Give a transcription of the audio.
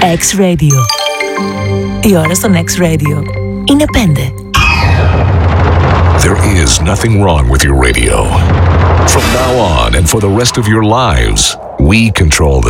X-Radio. Η ώρα στον X-Radio είναι 5. There is nothing wrong with your radio. From now on and for the rest of your lives, we control the